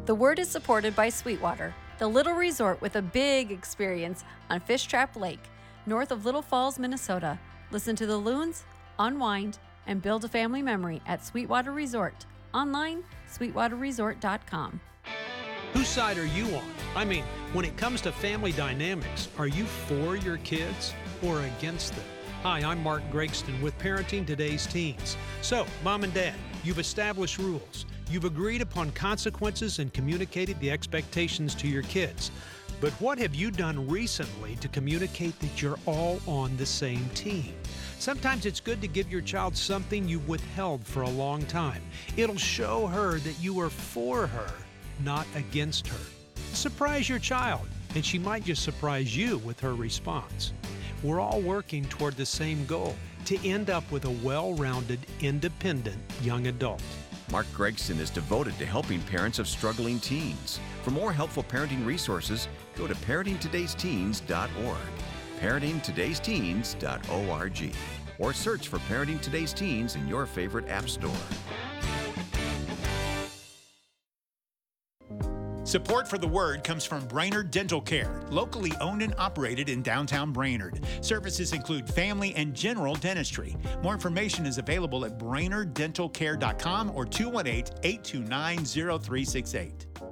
The Word is supported by Sweetwater, the little resort with a big experience on Fish Trap Lake, north of Little Falls, Minnesota. Listen to the loons, unwind, and build a family memory at Sweetwater Resort. Online, sweetwaterresort.com. Whose side are you on? I mean, when it comes to family dynamics, are you for your kids or against them? Hi, I'm Mark Gregston with Parenting Today's Teens. So, Mom and Dad, you've established rules. You've agreed upon consequences and communicated the expectations to your kids. But what have you done recently to communicate that you're all on the same team? Sometimes it's good to give your child something you withheld for a long time. It'll show her that you are for her, not against her. Surprise your child, and she might just surprise you with her response. We're all working toward the same goal, to end up with a well-rounded, independent young adult. Mark Gregston is devoted to helping parents of struggling teens. For more helpful parenting resources, go to parentingtodaysteens.org, parentingtodaysteens.org, or search for Parenting Today's Teens in your favorite app store. Support for The Word comes from Brainerd Dental Care, locally owned and operated in downtown Brainerd. Services include family and general dentistry. More information is available at brainerddentalcare.com or 218-829-0368.